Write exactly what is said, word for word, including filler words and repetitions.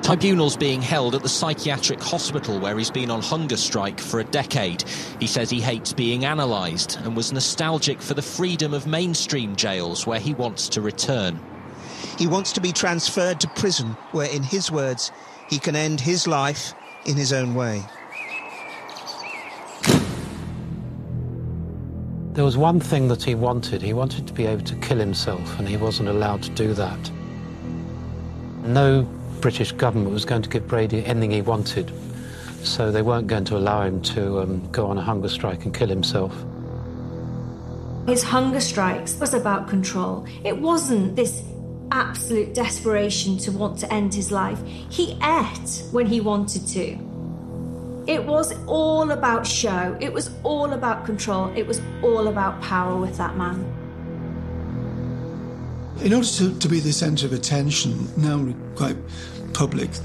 Tribunal's being held at the psychiatric hospital where he's been on hunger strike for a decade. He says he hates being analysed and was nostalgic for the freedom of mainstream jails where he wants to return. He wants to be transferred to prison where, in his words, he can end his life in his own way. There was one thing that he wanted. He wanted to be able to kill himself, and he wasn't allowed to do that. No British government was going to give Brady anything he wanted, so they weren't going to allow him to um, go on a hunger strike and kill himself. His hunger strikes was about control. It wasn't this absolute desperation to want to end his life. He ate when he wanted to. It was all about show. It was all about control. It was all about power with that man. In order to, to be the centre of attention, now quite public,